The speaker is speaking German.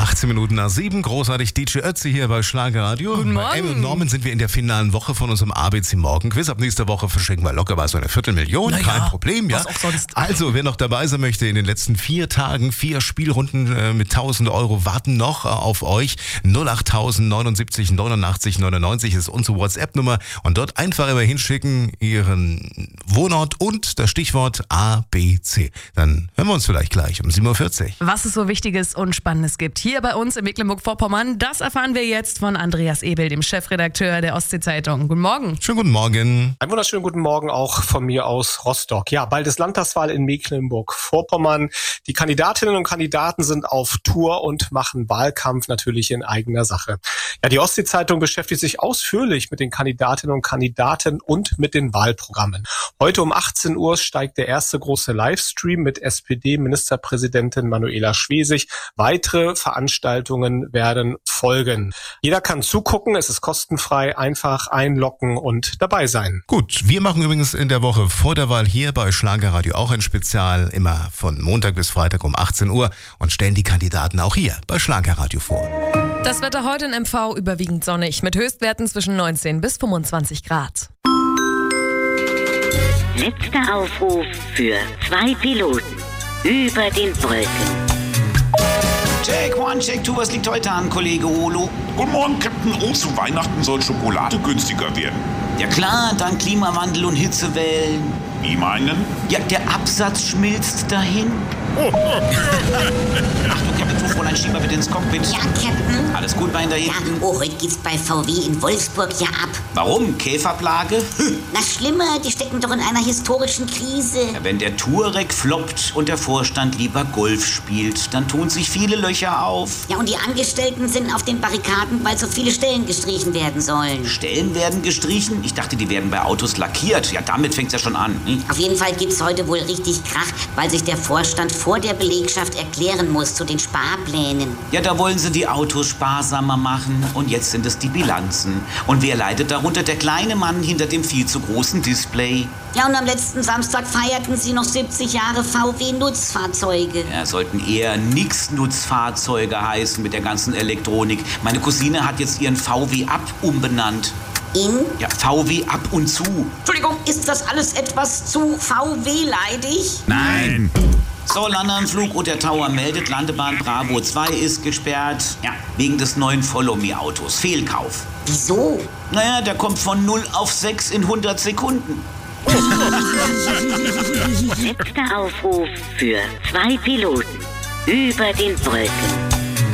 18 Minuten nach 7, großartig DJ Ötzi hier bei Schlagerradio. Guten Bei Morgen. und Norman sind wir in der finalen Woche von unserem ABC Morgen-Quiz. Ab nächster Woche verschenken wir locker mal so eine Viertelmillion, Naja, kein Problem, ja. was auch sonst. Also, wer noch dabei sein möchte, in den letzten 4 Tagen, 4 Spielrunden mit 1000 Euro warten noch auf euch. 08000 79 89 99 ist unsere WhatsApp-Nummer und dort einfach immer hinschicken, Ihren Wohnort und das Stichwort ABC. Dann hören wir uns vielleicht gleich um 7.40 Uhr. Was es so Wichtiges und Spannendes gibt hier bei uns in Mecklenburg-Vorpommern, das erfahren wir jetzt von Andreas Ebel, dem Chefredakteur der Ostsee-Zeitung. Guten Morgen. Schönen guten Morgen. Einen wunderschönen guten Morgen auch von mir aus Rostock. Ja, bald ist Landtagswahl in Mecklenburg-Vorpommern. Die Kandidatinnen und Kandidaten sind auf Tour und machen Wahlkampf natürlich in eigener Sache. Ja, die Ostsee-Zeitung beschäftigt sich ausführlich mit den Kandidatinnen und Kandidaten und mit den Wahlprogrammen. Heute um 18 Uhr steigt der erste große Livestream mit SPD-Ministerpräsidentin Manuela Schwesig. Weitere Veranstaltungen werden folgen. Jeder kann zugucken, es ist kostenfrei, einfach einloggen und dabei sein. Gut, wir machen übrigens in der Woche vor der Wahl hier bei Schlagerradio auch ein Spezial, immer von Montag bis Freitag um 18 Uhr und stellen die Kandidaten auch hier bei Schlagerradio vor. Das Wetter heute in MV überwiegend sonnig mit Höchstwerten zwischen 19 bis 25 Grad. Letzter Aufruf für 2 Piloten über den Wolken. Check 1, Check 2, was liegt heute an, Kollege Olo? Guten Morgen, Captain O. Zu Weihnachten soll Schokolade günstiger werden. Ja klar, dank Klimawandel und Hitzewellen. Wie meinen? Ja, der Absatz schmilzt dahin. Achtung, Captain Fräulein, schieb mal bitte ins Cockpit. Ja, Captain. Alles gut bei Ihnen da Ja, hinten? oh, heute geht's bei VW in Wolfsburg ja ab. Warum? Käferplage? Na schlimmer, die stecken doch in einer historischen Krise. Ja, wenn der Touareg floppt und der Vorstand lieber Golf spielt, dann tun sich viele Löcher auf. Ja, und die Angestellten sind auf den Barrikaden, weil so viele Stellen gestrichen werden sollen. Stellen werden gestrichen? Ich dachte, die werden bei Autos lackiert. Ja, damit fängt's ja schon an. Hm? Auf jeden Fall gibt's heute wohl richtig Krach, weil sich der Vorstand vor der Belegschaft erklären muss zu den Sparplänen. Ja, da wollen sie die Autos sparsamer machen und jetzt sind es die Bilanzen. Und wer leidet darunter? Der kleine Mann hinter dem viel zu großen Display. Ja, und am letzten Samstag feierten sie noch 70 Jahre VW-Nutzfahrzeuge. Ja, sollten eher Nix-Nutzfahrzeuge heißen mit der ganzen Elektronik. Meine Cousine hat jetzt ihren VW Up umbenannt. In? Ja, VW ab und zu. Entschuldigung, ist das alles etwas zu VW-leidig? Nein. So, Landeanflug und der Tower meldet, Landebahn Bravo 2 ist gesperrt. Ja, wegen des neuen Follow-Me-Autos. Fehlkauf. Wieso? Naja, der kommt von 0 auf 6 in 100 Sekunden. Letzter Aufruf für 2 Piloten über den Wolken.